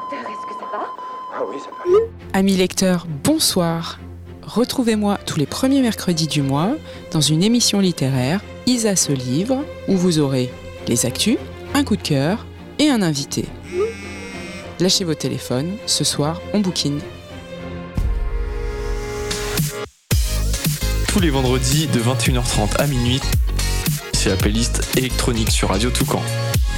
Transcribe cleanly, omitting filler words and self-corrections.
Docteur, est-ce que ça va ? Ah oui, ça va. Amis lecteurs, bonsoir. Retrouvez-moi tous les premiers mercredis du mois dans une émission littéraire Isa se livre, où vous aurez les actus, un coup de cœur et un invité. Lâchez vos téléphones, ce soir on bouquine. Tous les vendredis de 21h30 à minuit, c'est la playlist électronique sur Radio Toucan.